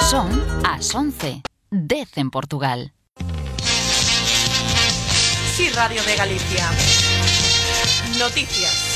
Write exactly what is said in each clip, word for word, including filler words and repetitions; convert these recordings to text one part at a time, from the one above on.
Son as once, dez en Portugal. Sí, Radio de Galicia. Noticias.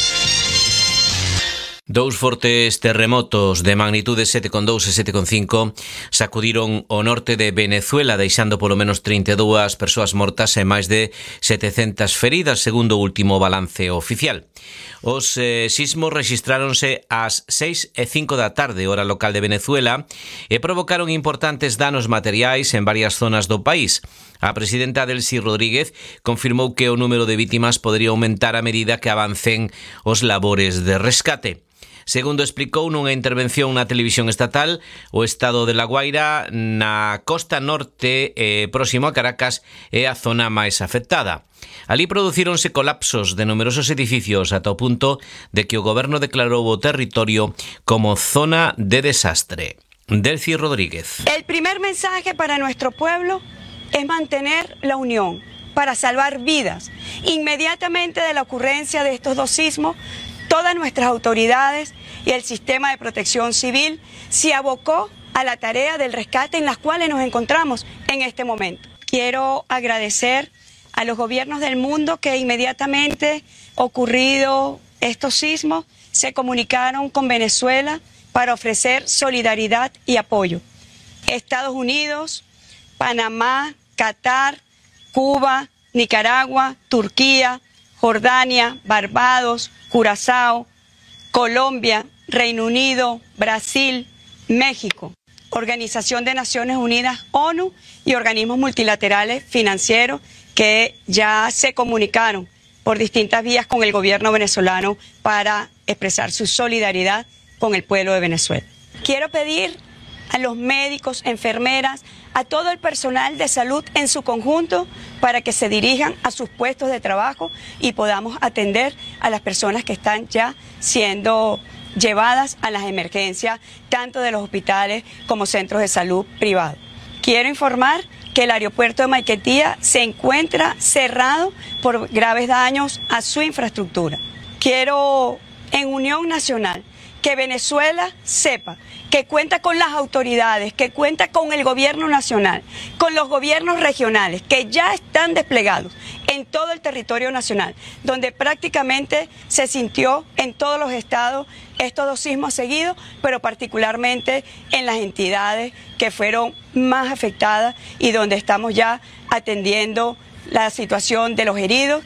Dous fortes terremotos de magnitude sete coma dous e sete coma cinco sacudiron o norte de Venezuela, deixando polo menos trinta e dúas persoas mortas e máis de setecentas feridas, segundo o último balance oficial. Os eh, sismos rexistráronse ás seis e cinco da tarde, hora local de Venezuela, e provocaron importantes danos materiais en varias zonas do país. A presidenta Delcy Rodríguez confirmou que o número de vítimas podría aumentar a medida que avancen os labores de rescate. Segundo explicou nunha intervención na televisión estatal, o estado de La Guaira, na costa norte eh, próximo a Caracas, é a zona máis afectada. Alí producíronse colapsos de numerosos edificios ata o punto de que o goberno declarou o territorio como zona de desastre. Delcy Rodríguez. El primer mensaje para nuestro pueblo es mantener la unión para salvar vidas. Inmediatamente de la ocurrencia de estos dos sismos, todas nuestras autoridades y el sistema de protección civil se abocó a la tarea del rescate en las cuales nos encontramos en este momento. Quiero agradecer a los gobiernos del mundo que inmediatamente ocurrido estos sismos se comunicaron con Venezuela para ofrecer solidaridad y apoyo. Estados Unidos, Panamá, Qatar, Cuba, Nicaragua, Turquía, Jordania, Barbados, Curazao, Colombia, Reino Unido, Brasil, México, Organización de Naciones Unidas, ONU y organismos multilaterales financieros que ya se comunicaron por distintas vías con el gobierno venezolano para expresar su solidaridad con el pueblo de Venezuela. Quiero pedir a los médicos, enfermeras, a todo el personal de salud en su conjunto para que se dirijan a sus puestos de trabajo y podamos atender a las personas que están ya siendo llevadas a las emergencias, tanto de los hospitales como centros de salud privados. Quiero informar que el aeropuerto de Maiquetía se encuentra cerrado por graves daños a su infraestructura. Quiero, en unión nacional, que Venezuela sepa que cuenta con las autoridades, que cuenta con el gobierno nacional, con los gobiernos regionales, que ya están desplegados en todo el territorio nacional, donde prácticamente se sintió en todos los estados estos dos sismos seguidos, pero particularmente en las entidades que fueron más afectadas y donde estamos ya atendiendo la situación de los heridos.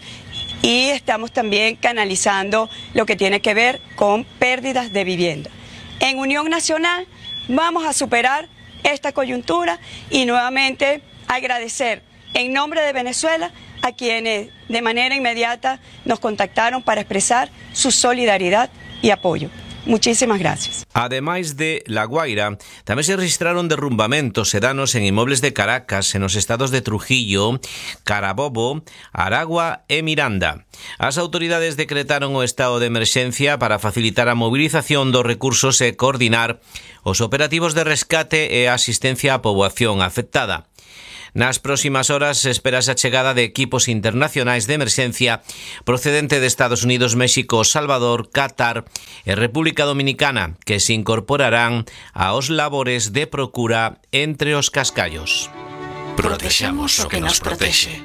Y estamos también canalizando lo que tiene que ver con pérdidas de vivienda. En Unión Nacional vamos a superar esta coyuntura y nuevamente agradecer en nombre de Venezuela a quienes de manera inmediata nos contactaron para expresar su solidaridad y apoyo. Muchísimas gracias. Ademais de La Guaira, tamén se registraron derrumbamentos e danos en inmobles de Caracas, en os estados de Trujillo, Carabobo, Aragua e Miranda. As autoridades decretaron o estado de emerxencia para facilitar a movilización dos recursos e coordinar os operativos de rescate e asistencia á poboación afectada. Nas próximas horas esperase a chegada de equipos internacionais de emerxencia procedente de Estados Unidos, México, Salvador, Qatar e República Dominicana, que se incorporarán aos labores de procura entre os cascallos. Protexamos o que nos protexe.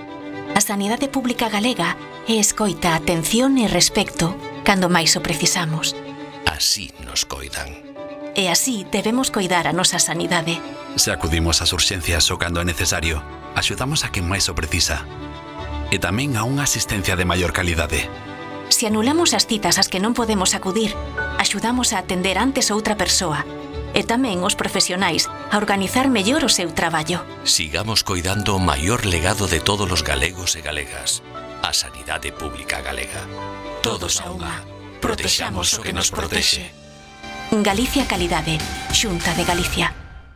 A sanidade pública galega é escoita, atención e respecto cando máis o precisamos. Así nos coidan. E así debemos coidar a nosa sanidade. Se acudimos ás urxencias o cando é necesario, axudamos a quen máis o precisa. E tamén a unha asistencia de maior calidade. Se anulamos as citas ás que non podemos acudir, axudamos a atender antes outra persoa. E tamén os profesionais a organizar mellor o seu traballo. Sigamos coidando o maior legado de todos os galegos e galegas, a sanidade pública galega. Todos a unha. Protexamos o que nos protexe. Galicia Calidade, Xunta de Galicia.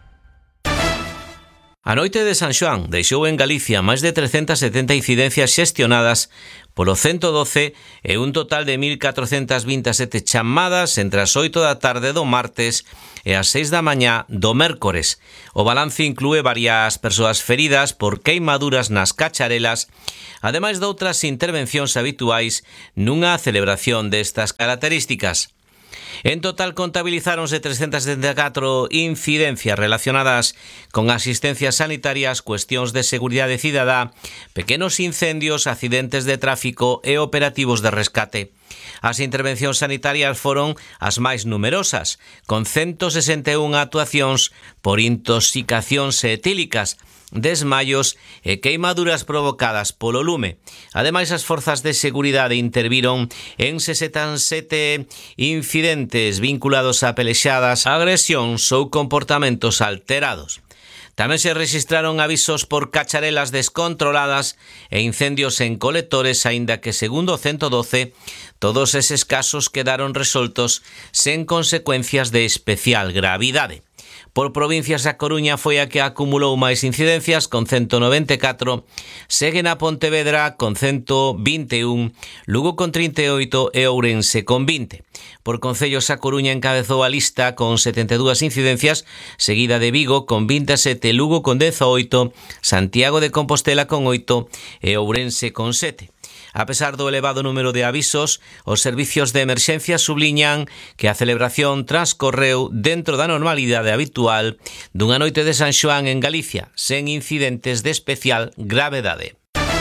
A noite de San Xoán deixou en Galicia máis de trescentas setenta incidencias xestionadas polo ciento doce e un total de mil catrocentas vinte e sete chamadas entre as oito da tarde do martes e as seis da mañá do mércores. O balance inclúe varias persoas feridas por queimaduras nas cacharelas, ademais de outras intervencións habituais nunha celebración destas características. En total contabilizáronse trescentas setenta e catro incidencias relacionadas con asistencias sanitarias, cuestións de seguridade cidadá, pequenos incendios, accidentes de tráfico e operativos de rescate. As intervencións sanitarias foron as máis numerosas, con ciento sesenta e unha actuacións por intoxicacións etílicas, desmayos e queimaduras provocadas polo lume. Ademais, as forzas de seguridade interviron en sesenta e sete incidentes vinculados a pelexadas, agresións ou comportamentos alterados. Tamén se registraron avisos por cacharelas descontroladas e incendios en colectores, aínda que, segundo o ciento doce, todos eses casos quedaron resoltos sen consecuencias de especial gravidade. Por provincias, a Coruña foi a que acumulou máis incidencias, con ciento noventa e catro, seguen a Pontevedra con ciento vinte e un, Lugo con trinta e oito e Ourense con vinte. Por concellos, a Coruña encabezou a lista con setenta e dúas incidencias, seguida de Vigo con vinte e sete, Lugo con dezaoito, Santiago de Compostela con oito e Ourense con sete. A pesar do elevado número de avisos, os servicios de emerxencia subliñan que a celebración transcorreu dentro da normalidade habitual dunha noite de San Xoán en Galicia, sen incidentes de especial gravedade.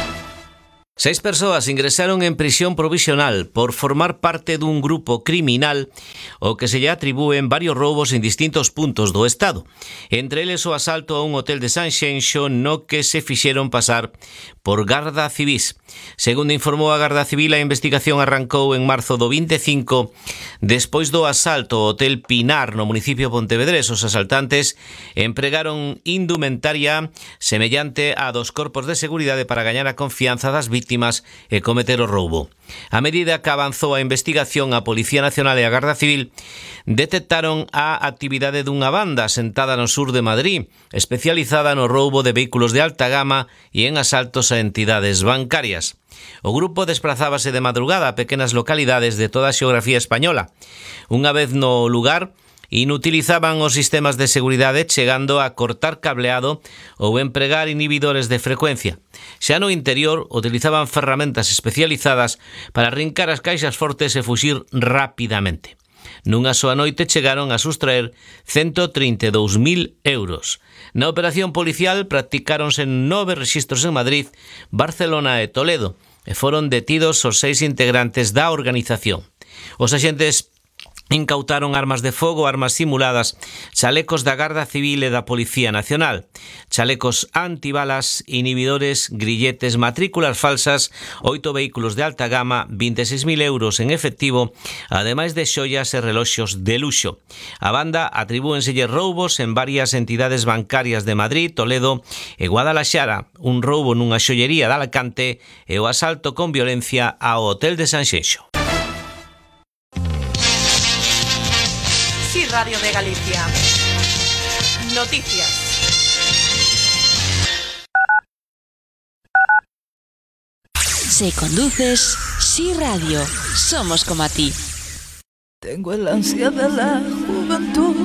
Seis persoas ingresaron en prisión provisional por formar parte dun grupo criminal ao que se lle atribúen varios roubos en distintos puntos do Estado. Entre eles o asalto a un hotel de Sanxenxo no que se fixeron pasar por garda civís. Segundo informou a Garda Civil, a investigación arrancou en marzo do vinte e cinco despois do asalto ao hotel Pinar no municipio pontevedrés. Os asaltantes empregaron indumentaria semellante a dos corpos de seguridade para gañar a confianza das vítimas e cometer o roubo. A medida que avanzou a investigación, a Policía Nacional e a Garda Civil detectaron a actividade dunha banda sentada no sur de Madrid, especializada no roubo de vehículos de alta gama e en asaltos a entidades bancarias. O grupo desprazábase de madrugada a pequenas localidades de toda a xeografía española. Unha vez no lugar, inutilizaban os sistemas de seguridade, chegando a cortar cableado ou empregar inhibidores de frecuencia. Xa no interior, utilizaban ferramentas especializadas para arrincar as caixas fortes e fuxir rapidamente. Nunha soa noite chegaron a sustraer ciento trinta e dous mil euros. Na operación policial practicáronse nove rexistros en Madrid, Barcelona e Toledo, e foron detidos os seis integrantes da organización. Os axentes incautaron armas de fogo, armas simuladas, chalecos da Garda Civil e da Policía Nacional, chalecos antibalas, inhibidores, grilletes, matrículas falsas, oito vehículos de alta gama, vinte e seis mil euros en efectivo, ademais de xoias e reloxos de luxo. A banda atribúenselle roubos en varias entidades bancarias de Madrid, Toledo e Guadalaxara, un roubo nunha xollería de Alacante e o asalto con violencia ao hotel de Sanxenxo. Sí, Radio de Galicia. Noticias. Si conduces, Sí Radio. Somos como a ti. Tengo el ansia de la juventud.